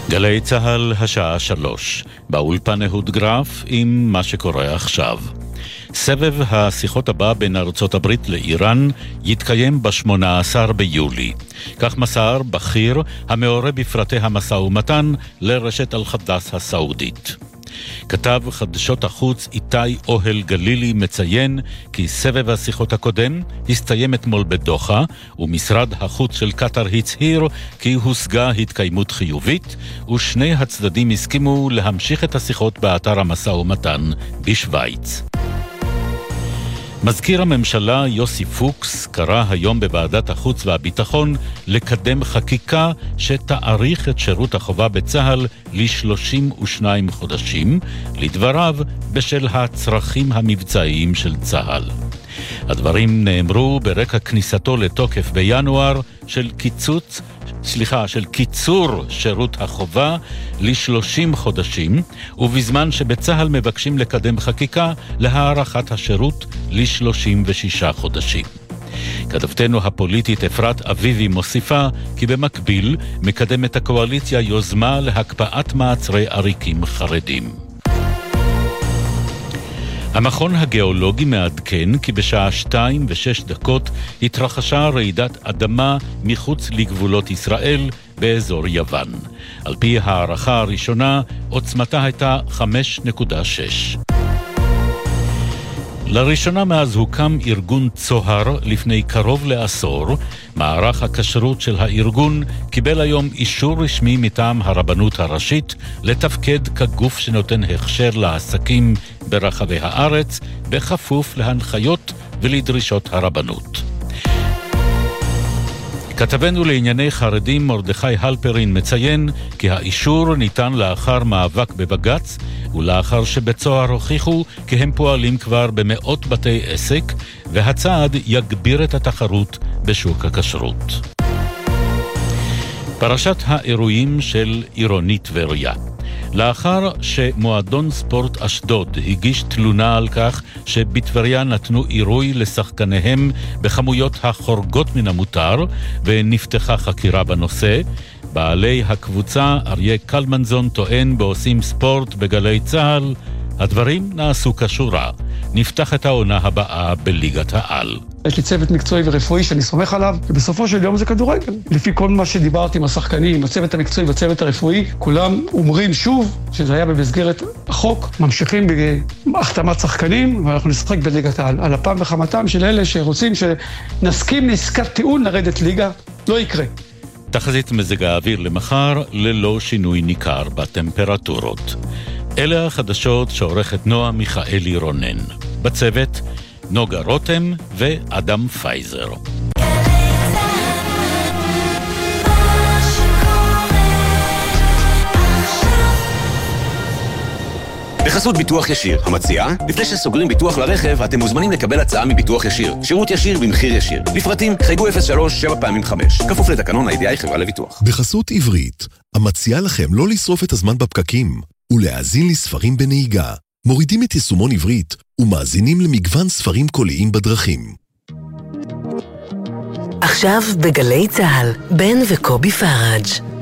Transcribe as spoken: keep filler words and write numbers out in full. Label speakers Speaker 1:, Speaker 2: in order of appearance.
Speaker 1: גלי צהל השעה שלוש, באולפן אהוד גרף עם מה שקורה עכשיו. סבב השיחות הבא בין ארצות הברית לאיראן יתקיים ב-שמונה עשר ביולי. כך מסר בכיר המעורה בפרטי המשא ומתן לרשת אל-חדאס הסעודית. כתב חדשות החוץ איתי אוהל גלילי מציין כי סבב השיחות הקודם הסתיים אתמול בדוחה, ומשרד החוץ של קטר הצהיר כי הושגה התקיימות חיובית, ושני הצדדים הסכימו להמשיך את השיחות באתר המשא ומתן בשוויץ. מזכיר הממשלה יוסי פוקס קרא היום בוועדת החוץ והביטחון לקדם חקיקה שתאריך את שירות החובה בצהל ל-שלושים ושניים חודשים, לדבריו בשל הצרכים המבצעיים של צהל. הדברים נאמרו ברקע כניסתו לתוקף בינואר של קיצוץ, סליחה, של קיצור שירות החובה ל-שלושים חודשים, ובזמן שבצהל מבקשים לקדם חקיקה להארכת השירות ל-שלושים ושישה חודשים. כתבתנו הפוליטית אפרת אביבי מוסיפה כי במקביל מקדמת הקואליציה יוזמה להקפאת מעצרי עריקים חרדים. המכון הגיאולוגי מעדכן כי בשעה שתיים ושש דקות התרחשה רעידת אדמה מחוץ לגבולות ישראל באזור יוון. על פי הערכה הראשונה, עוצמתה הייתה חמש נקודה שש. לראשונה מאז הוקם ארגון צוהר לפני קרוב לעשור, מערך הכשרות של הארגון קיבל היום אישור רשמי מטעם הרבנות הראשית לתפקד כגוף שנותן הכשר לעסקים ברחבי הארץ, בכפוף להנחיות ולדרישות הרבנות. כתבנו לענייני חרדים מרדכי הלפרין מציין כי האישור ניתן לאחר מאבק בבג"ץ, ולאחר שבצוהר הוכיחו כי הם פועלים כבר במאות בתי עסק, והצעד יגביר את התחרות בשוק הכשרות. פרשת האירועים של עירוני טבריה. לאחר שמועדון ספורט אשדוד הגיש תלונה על כך שבטבריה נתנו עירוי לשחקניהם בכמויות החורגות מן המותר ונפתחה חקירה בנושא, בעלי הקבוצה אריה קלמנזון טוען בעושים ספורט בגלי צהל, הדברים נעשו כשורה. נפתח את העונה הבאה בליגת העל.
Speaker 2: יש לי צוות מקצועי ורפואי שאני סומך עליו, ובסופו של יום זה כדורגל. לפי כל מה שדיברתי עם השחקנים, הצוות המקצועי והצוות הרפואי, כולם אומרים שוב שזה היה במסגרת החוק, ממשיכים בהחתמת שחקנים, ואנחנו נשחק בליגת העל. על הפעם וחמתם של אלה שרוצים שנסכים לעסקת טיעון לרדת ליגה, לא יקרה.
Speaker 1: תחזית מזג האוויר למחר ללא שינוי ניכר בטמפרטורות. אלה החדשות שעורכת נועה מיכאלי רונן. בצוות נוגה רותם ואדם פייזר.
Speaker 3: בחסות ביטוח ישיר, המציעה, לפני שסוגרים ביטוח לרכב, אתם מוזמנים לקבל הצעה מביטוח ישיר. שירות ישיר במחיר ישיר. לפרטים, חייגו אפס שלוש שבע פעמים חמש. כפוף לתקנון ה-איי די איי חברה לביטוח.
Speaker 4: בחסות עברית, המציעה לכם לא לשרוף את הזמן בפקקים, ולהאזין לספרים בנהיגה. מורידים את יישומון עברית, ומאזינים למגוון ספרים קוליים בדרכים.
Speaker 5: עכשיו בגלי צהל, בן וקובי פראג'.